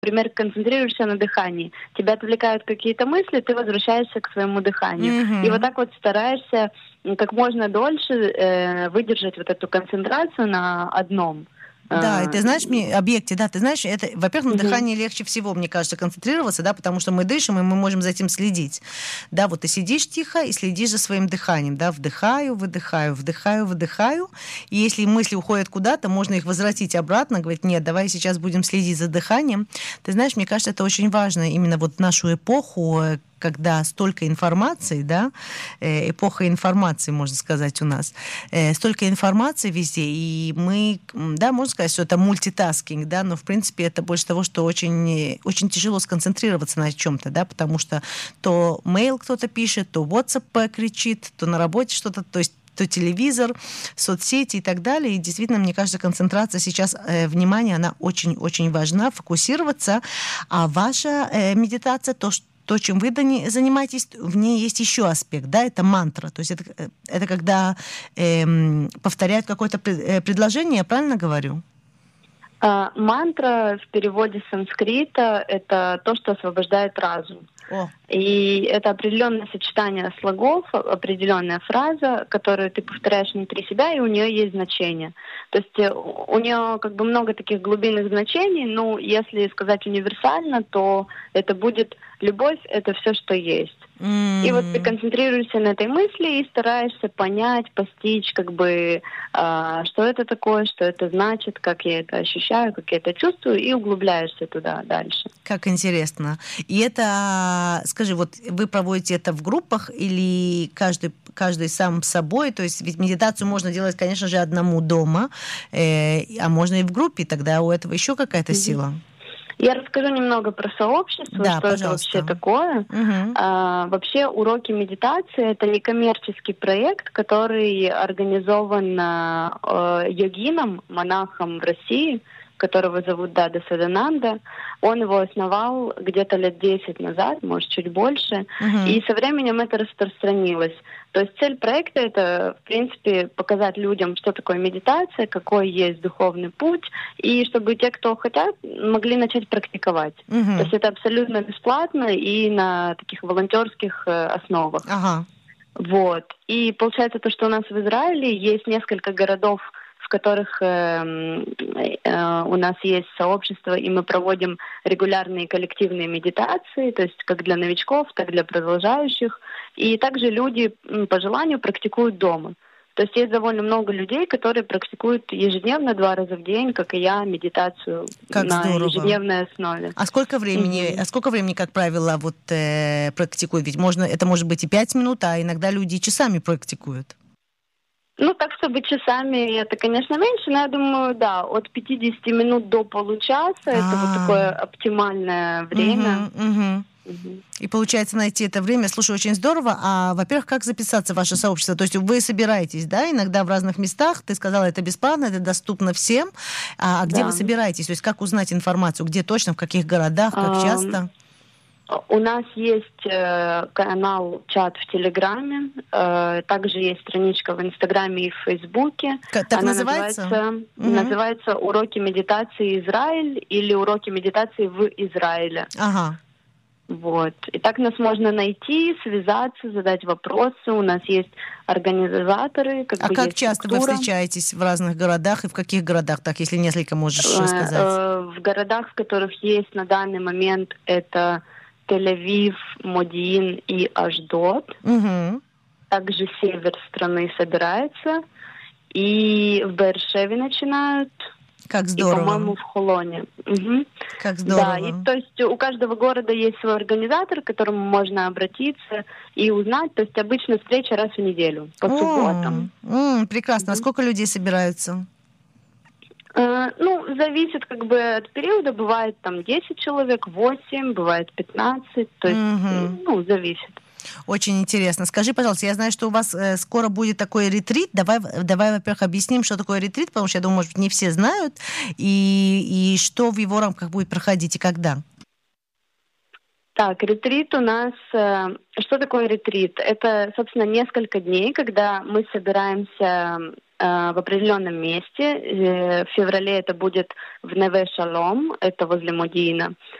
например, концентрируешься на дыхании. Тебя отвлекают какие-то мысли, ты возвращаешься к своему дыханию. И вот так вот стараешься как можно дольше выдержать вот эту концентрацию на одном. Да, и ты знаешь, объекте, да, ты знаешь, это, во-первых, на дыхании легче всего, мне кажется, концентрироваться, да, потому что мы дышим, и мы можем за этим следить. Да, вот ты сидишь тихо и следишь за своим дыханием, да, вдыхаю, выдыхаю, вдыхаю, выдыхаю, и если мысли уходят куда-то, можно их возвратить обратно, говорить, нет, давай сейчас будем следить за дыханием. Ты знаешь, мне кажется, это очень важно именно вот в нашу эпоху, когда столько информации, да, эпоха информации, можно сказать, у нас, столько информации везде, и мы, да, можно сказать, что это мультитаскинг, да, но, в принципе, это больше того, что очень, очень тяжело сконцентрироваться на чем-то, да, потому что то мейл кто-то пишет, то WhatsApp кричит, то на работе что-то, то есть то телевизор, соцсети и так далее. И действительно, мне кажется, концентрация сейчас, внимание, она очень-очень важна, фокусироваться. А ваша медитация, то, чем вы занимаетесь, в ней есть еще аспект, да, это мантра. То есть это когда повторяют какое-то предложение, я правильно говорю? Мантра в переводе с санскрита — это то, что освобождает разум. И это определенное сочетание слогов, определенная фраза, которую ты повторяешь внутри себя, и у нее есть значение. То есть у нее как бы много таких глубинных значений, но если сказать универсально, то это будет любовь — это все, что есть. И вот ты концентрируешься на этой мысли и стараешься понять, постичь, как бы, что это такое, что это значит, как я это ощущаю, как я это чувствую, и углубляешься туда дальше. Как интересно. И это, скажи, вот вы проводите это в группах или каждый сам с собой? То есть ведь медитацию можно делать, конечно же, одному дома, а можно и в группе, тогда у этого еще какая-то сила. Я расскажу немного про сообщество, да, что пожалуйста. Это вообще такое. Вообще уроки медитации — это некоммерческий проект, который организован йогином, монахом в России, которого зовут Дада Садананда. Он его основал где-то лет 10 назад, может, чуть больше. И со временем это распространилось. То есть цель проекта — это, в принципе, показать людям, что такое медитация, какой есть духовный путь, и чтобы те, кто хотят, могли начать практиковать. То есть это абсолютно бесплатно и на таких волонтерских основах. Вот. И получается то, что у нас в Израиле есть несколько городов, в которых у нас есть сообщество, и мы проводим регулярные коллективные медитации, то есть как для новичков, так и для продолжающих. И также люди по желанию практикуют дома. То есть есть довольно много людей, которые практикуют ежедневно, 2 раза в день, как и я, медитацию ежедневной основе. А сколько времени, как правило, вот практикуют? Ведь это может быть и 5 минут, а иногда люди часами практикуют. Ну, так, чтобы часами, это, конечно, меньше, но я думаю, да, от 50 минут до получаса, это вот такое оптимальное время. И получается найти это время. Слушай, очень здорово. А, во-первых, как записаться в ваше сообщество? То есть вы собираетесь, да, иногда в разных местах. Ты сказала, это бесплатно, это доступно всем. А где вы собираетесь? То есть как узнать информацию? Где точно, в каких городах, как часто? У нас есть канал, чат в Телеграме, также есть страничка в Инстаграме и в Фейсбуке. Так она называется? Называется «Уроки медитации Израиль» или «Уроки медитации в Израиле». Вот. И так нас можно найти, связаться, задать вопросы. У нас есть организаторы. Как часто вы встречаетесь в разных городах и в каких городах, так, если несколько можешь сказать? В городах, в которых есть на данный момент, это Тель-Авив, Модиин и Ашдод. Также север страны собирается. И в Беэр-Шеве начинают. Как здорово. И, по-моему, в Холоне. Как здорово. Да, и то есть у каждого города есть свой организатор, к которому можно обратиться и узнать. То есть обычно встреча раз в неделю, по субботам. Прекрасно. А сколько людей собираются? Зависит как бы от периода. Бывает там 10 человек, 8, бывает 15. То есть, зависит. Очень интересно. Скажи, пожалуйста, я знаю, что у вас скоро будет такой ретрит. Давай, во-первых, объясним, что такое ретрит, потому что, я думаю, может быть, не все знают, и что в его рамках будет проходить и когда. Так, ретрит у нас... Что такое ретрит? Это, собственно, несколько дней, когда мы собираемся в определенном месте. В феврале это будет в Неве-Шалом, это возле Модиина.